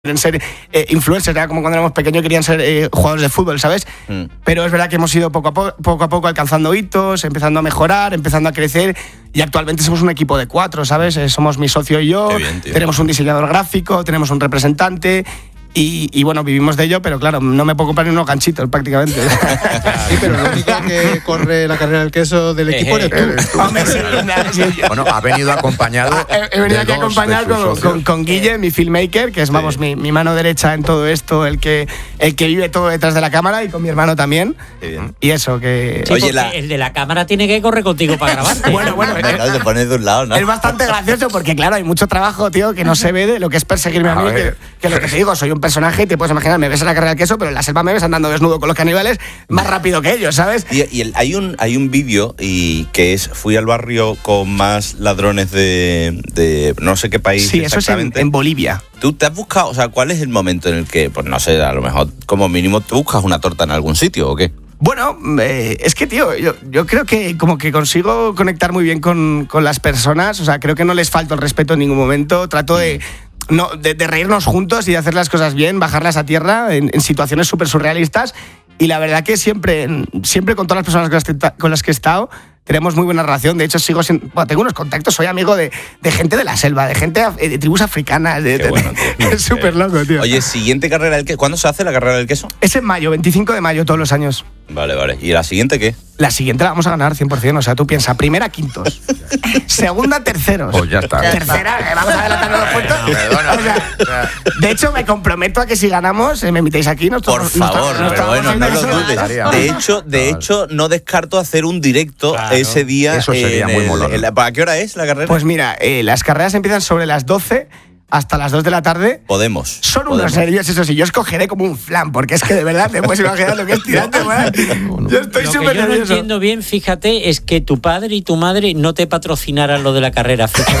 quieren ser influencers, era como cuando éramos pequeños querían ser jugadores de fútbol, ¿sabes? Pero es verdad que hemos ido poco a poco alcanzando hitos, empezando a mejorar, empezando a crecer, y actualmente somos un equipo de 4, ¿sabes? Somos mi socio y yo, bien, tenemos un diseñador gráfico, tenemos un representante. Y bueno, vivimos de ello, pero claro, no me puedo comprar ni unos ganchitos prácticamente. Sí, pero lo único que corre la carrera del queso del equipo eres tú. Hombre, sí. Bueno, ha venido acompañado. He venido aquí a acompañar con Guille, mi filmmaker, que es, vamos, mi mano derecha en todo esto, el que vive todo detrás de la cámara, y con mi hermano también. Y eso, que... Sí, oye, el de la cámara tiene que correr contigo para grabarte. Bueno, te pones de un lado, ¿no? Es bastante gracioso porque, claro, hay mucho trabajo, tío, que no se ve de lo que es perseguirme a mí, que lo que te digo, soy un personaje y te puedes imaginar, me ves en la carrera del queso, pero en la selva me ves andando desnudo con los caníbales más rápido que ellos, ¿sabes? Y hay un vídeo y que es fui al barrio con más ladrones de no sé qué país. Sí, eso es en Bolivia. ¿Tú te has buscado, o sea, cuál es el momento en el que, pues no sé, a lo mejor como mínimo te buscas una torta en algún sitio o qué? Bueno, es que, tío, yo creo que como que consigo conectar muy bien con las personas, o sea, creo que no les falto el respeto en ningún momento, trato de reírnos juntos y de hacer las cosas bien, bajarlas a tierra en situaciones súper surrealistas, y la verdad que siempre con todas las personas con las que he estado tenemos muy buena relación. De hecho, tengo unos contactos, soy amigo de gente de la selva, de gente de tribus africanas. Bueno, es súper loco, tío. Oye, siguiente carrera del queso. ¿Cuándo se hace la carrera del queso? Es en mayo, 25 de mayo todos los años. Vale. ¿Y la siguiente qué? La siguiente la vamos a ganar 100%. O sea, tú piensas, primera, quintos. Segunda, terceros. Pues ya está. Tercera, vamos a adelantar los puntos. O sea, de hecho, me comprometo a que si ganamos, me invitéis aquí. Por favor, pero bueno, no lo dudes. De hecho, no descarto hacer un directo ese día. Eso sería muy molón. ¿Para qué hora es la carrera? Pues mira, las carreras empiezan sobre las 12 hasta las 2 de la tarde. Podemos. Son unos nervios, eso sí. Yo escogeré como un flan, porque es que de verdad te puedes imaginar lo que es tirarte, ¿vale? Yo estoy súper nervioso. Yo no entiendo bien, fíjate, es que tu padre y tu madre no te patrocinaran lo de la carrera, fíjate.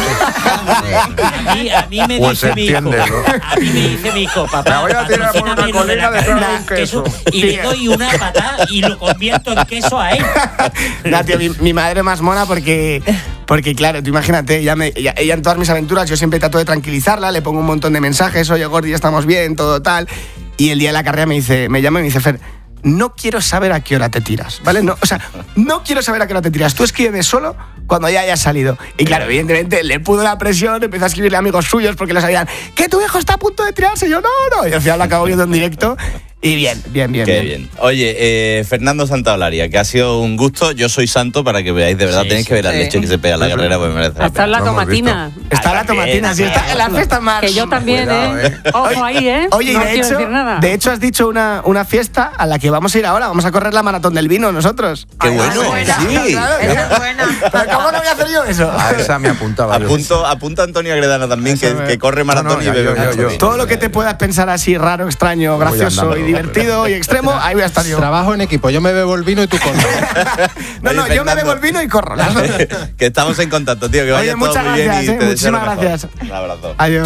A mí me pues dice mi hijo. A mí me dice mi hijo, papá. Me voy a tirar por una colina de queso. Y le doy una patada y lo convierto en queso a él. Nah, tío, mi madre más mona porque claro, tú imagínate, ella en todas mis aventuras yo siempre trato de tranquilizarla, le pongo un montón de mensajes, oye Gordi, ya estamos bien, todo tal, y el día de la carrera me llama y me dice, Fer, no quiero saber a qué hora te tiras, ¿vale? No, o sea, no quiero saber a qué hora te tiras, tú escríbeme solo cuando ya hayas salido. Y claro, evidentemente le pudo la presión, empecé a escribirle a amigos suyos porque le sabían que tu hijo está a punto de tirarse, y yo no, y al final lo acabo viendo en directo. Y bien. Qué bien. Oye, Fernando Santaolaria, que ha sido un gusto. Yo soy santo para que veáis, de verdad, tenéis que ver la leche que se pega en la carrera, pues merece la pena. Está en la tomatina. Está la tomatina, sí, está en la fiesta más. Que yo también, Ojo ahí, Oye, no y de hecho has dicho una fiesta a la que vamos a ir ahora. Vamos a correr la maratón del vino nosotros. ¡Qué bueno! Sí. Es buena. ¿Pero cómo no voy a hacer yo eso? A esa me apuntaba. Apunta Antonio Agredana también, que corre maratón y bebe mucho vino. Todo lo que te puedas pensar así raro, extraño, gracioso y divertido y extremo, ahí voy a estar yo. Trabajo en equipo, yo me bebo el vino y tú corres. No, yo me bebo el vino y corro. Que estamos en contacto, tío, que vaya todo muy bien y te deseo lo mejor. Muchísimas gracias. Un abrazo. Adiós.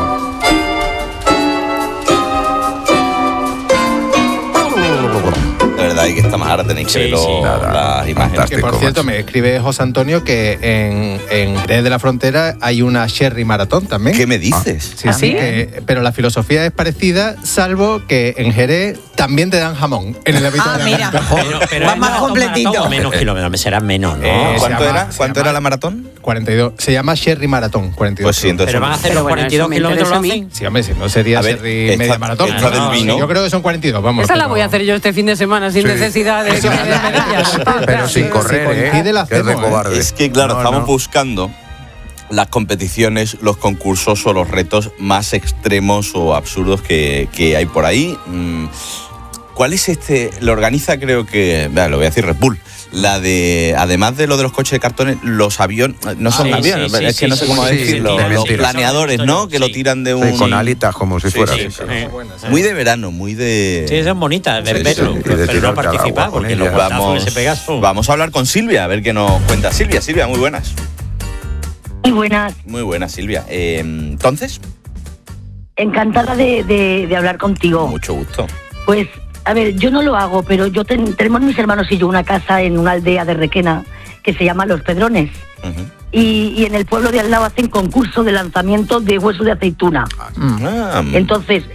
De verdad, y que esta ahora tenéis que ver las imágenes. Que por cierto, me escribe José Antonio que en Jerez de la Frontera hay una Sherry Maratón también. ¿Qué me dices? Sí, pero la filosofía es parecida, salvo que en Jerez también te dan jamón en el habitual. Mira. Pero va más completito. Menos kilómetros, serán menos, ¿no? ¿Cuánto era la maratón? 42. Se llama Sherry Maratón, 42. Pues sí, entonces. Pero van a hacer los 42 kilómetros, ¿lo hacen? Sí, hombre, si no sería Sherry media maratón. Del vino. Yo creo que son 42, vamos. Esa la voy a hacer yo este fin de semana sin necesidad de que me den medallas. Pero sin correr, Es que, claro, estamos buscando las competiciones, los concursos o los retos más extremos o absurdos que hay por ahí. ¿Cuál es este? Lo organiza, creo que, lo voy a decir, Red Bull. La de, además de lo de los coches de cartones, los aviones, no son aviones, es que no sé cómo decirlo, los planeadores, ¿no? Que lo tiran de un... Sí, con alitas como si fuera. Muy de verano, muy de... Sí, son bonitas de verlo, pero no participar, porque los batazos que se pegan son... Vamos a hablar con Silvia, a ver qué nos cuenta. Silvia, muy buenas. Muy buenas, Silvia. Entonces... Encantada de hablar contigo. Mucho gusto. Pues... A ver, yo no lo hago, pero tenemos mis hermanos y yo una casa en una aldea de Requena que se llama Los Pedrones. y en el pueblo de al lado hacen concurso de lanzamiento de hueso de aceituna. Entonces,